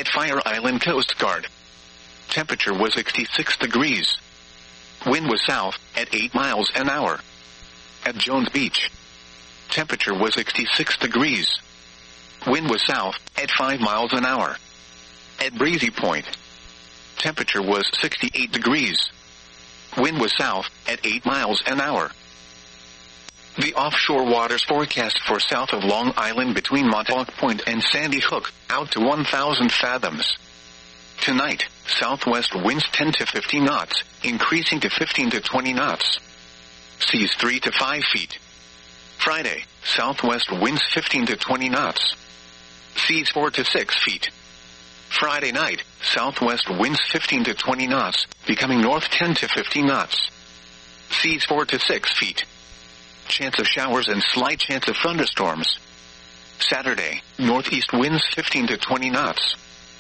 at Fire Island Coast Guard. Temperature was 66 degrees. Wind was south, at 8 miles an hour. At Jones Beach. Temperature was 66 degrees. Wind was south, at 5 miles an hour. At Breezy Point. Temperature was 68 degrees. Wind was south, at 8 miles an hour. The offshore waters forecast for south of Long Island between Montauk Point and Sandy Hook, out to 1,000 fathoms. Tonight, southwest winds 10 to 15 knots, increasing to 15 to 20 knots. Seas 3 to 5 feet. Friday, southwest winds 15 to 20 knots. Seas 4 to 6 feet. Friday night, southwest winds 15 to 20 knots, becoming north 10 to 15 knots. Seas 4 to 6 feet. Chance of showers and slight chance of thunderstorms. Saturday, northeast winds 15 to 20 knots.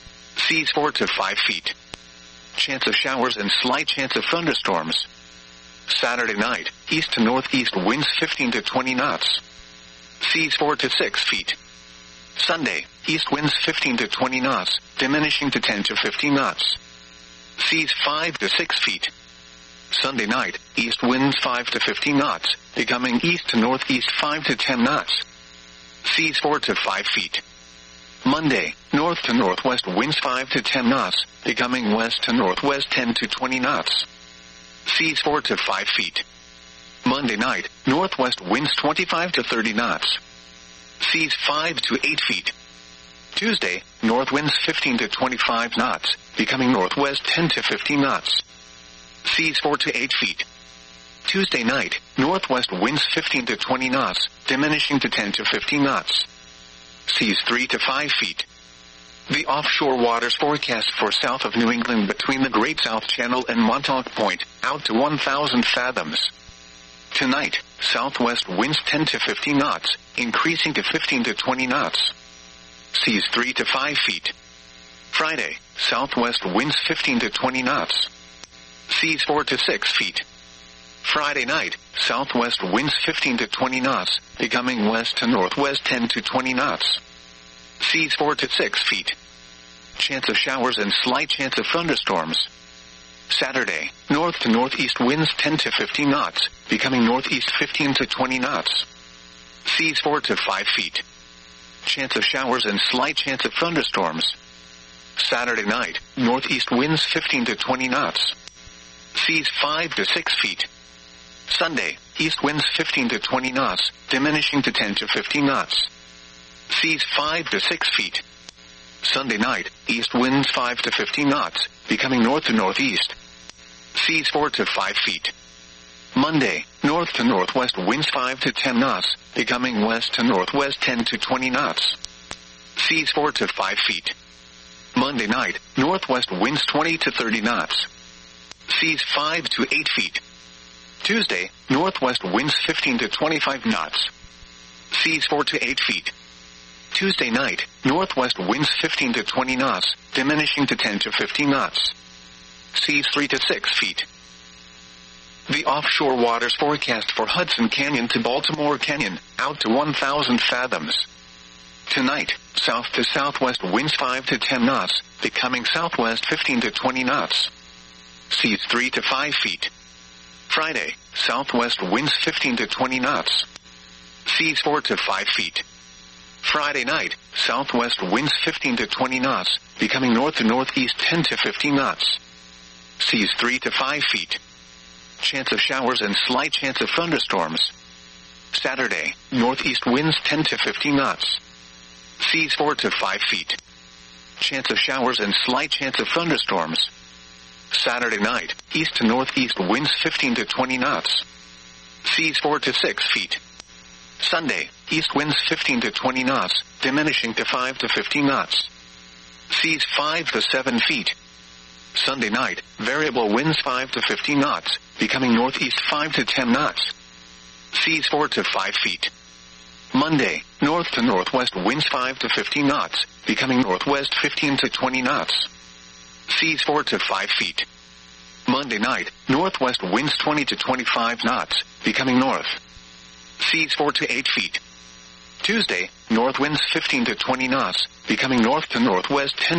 Seas 4 to 5 feet. Chance of showers and slight chance of thunderstorms. Saturday night, east to northeast winds 15 to 20 knots. Seas 4 to 6 feet. Sunday, east winds 15 to 20 knots, diminishing to 10 to 15 knots. Seas 5 to 6 feet. Sunday night, east winds 5 to 15 knots, becoming east to northeast 5 to 10 knots. Seas 4 to 5 feet. Monday, north to northwest winds 5 to 10 knots, becoming west to northwest 10 to 20 knots. Seas 4 to 5 feet. Monday night, northwest winds 25 to 30 knots. Seas 5 to 8 feet. Tuesday, north winds 15 to 25 knots, becoming northwest 10 to 15 knots. Seas 4 to 8 feet. Tuesday night, northwest winds 15 to 20 knots, diminishing to 10 to 15 knots. Seas 3 to 5 feet. The offshore waters forecast for south of New England between the Great South Channel and Montauk Point, out to 1,000 fathoms. Tonight, southwest winds 10 to 15 knots, increasing to 15 to 20 knots. Seas 3 to 5 feet. Friday, southwest winds 15 to 20 knots. Seas 4 to 6 feet. Friday night, southwest winds 15 to 20 knots, becoming west to northwest 10 to 20 knots. Seas 4 to 6 feet. Chance of showers and slight chance of thunderstorms. Saturday, north to northeast winds 10 to 15 knots, becoming northeast 15 to 20 knots. Seas 4 to 5 feet. Chance of showers and slight chance of thunderstorms. Saturday night, northeast winds 15 to 20 knots. Seas 5 to 6 feet. Sunday, east winds 15 to 20 knots, diminishing to 10 to 15 knots. Seas 5 to 6 feet. Sunday night, east winds 5 to 15 knots, becoming north to northeast. Seas 4 to 5 feet. Monday, north to northwest winds 5 to 10 knots, becoming west to northwest 10 to 20 knots. Seas 4 to 5 feet. Monday night, northwest winds 20 to 30 knots. Seas 5 to 8 feet. Tuesday, northwest winds 15 to 25 knots. Seas 4 to 8 feet. Tuesday night, northwest winds 15 to 20 knots, diminishing to 10 to 15 knots. Seas 3 to 6 feet. The offshore waters forecast for Hudson Canyon to Baltimore Canyon, out to 1,000 fathoms. Tonight, south to southwest winds 5 to 10 knots, becoming southwest 15 to 20 knots. Seas 3 to 5 feet. Friday, southwest winds 15 to 20 knots. Seas 4 to 5 feet. Friday night, southwest winds 15 to 20 knots, becoming north to northeast 10 to 15 knots. Seas 3 to 5 feet. Chance of showers and slight chance of thunderstorms. Saturday, northeast winds 10 to 15 knots. Seas 4 to 5 feet. Chance of showers and slight chance of thunderstorms. Saturday night, east to northeast winds 15 to 20 knots. Seas 4 to 6 feet. Sunday, east winds 15 to 20 knots, diminishing to 5 to 15 knots. Seas 5 to 7 feet. Sunday night, variable winds 5 to 15 knots, becoming northeast 5 to 10 knots. Seas 4 to 5 feet. Monday, north to northwest winds 5 to 15 knots, becoming northwest 15 to 20 knots. Seas 4 to 5 feet. Monday night, northwest winds 20 to 25 knots, becoming north. Seas 4 to 8 feet. Tuesday, north winds 15 to 20 knots, becoming north to northwest 10